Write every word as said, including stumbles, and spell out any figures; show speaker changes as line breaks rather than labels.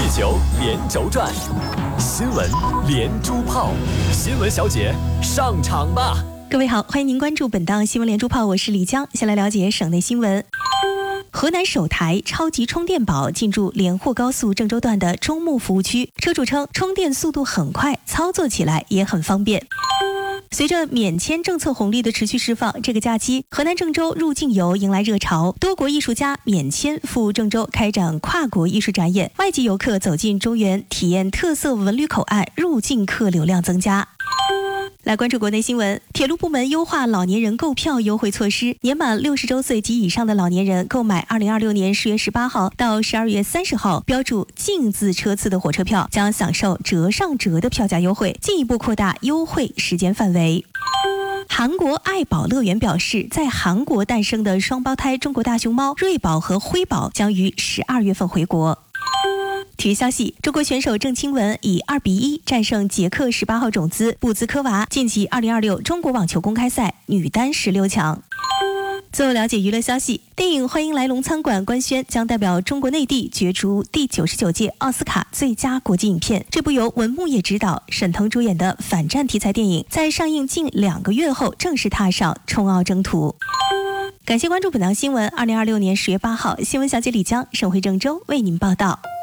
球连轴转，新闻连珠炮，新闻小姐上场吧！
各位好，欢迎您关注本档新闻连珠炮，我是李江。先来了解省内新闻。河南首台超级充电宝进驻连沪高速郑州段的中牟服务区，车主称充电速度很快，操作起来也很方便。随着免签政策红利的持续释放，这个假期河南郑州入境游迎来热潮，多国艺术家免签赴郑州开展跨国艺术展演，外籍游客走进中原体验特色文旅口岸，入境客流量增加。来关注国内新闻，铁路部门优化老年人购票优惠措施，年满六十周岁及以上的老年人购买二零二六年十月十八号到十二月三十号标注净字车次的火车票，将享受折上折的票价优惠，进一步扩大优惠时间范围。韩国爱宝乐园表示，在韩国诞生的双胞胎中国大熊猫瑞宝和辉宝将于十二月份回国。体育消息，中国选手郑钦文以二比一战胜捷克十八号种子布兹科娃，晋级二零二六中国网球公开赛女单十六强。最后了解娱乐消息，电影《欢迎来龙餐馆》官宣将代表中国内地角逐第九十九届奥斯卡最佳国际影片。这部由文牧野执导、沈腾主演的反战题材电影，在上映近两个月后正式踏上冲奥征途。感谢关注本档新闻。二零二六年十月八号，新闻小姐李江，省会郑州为您报道。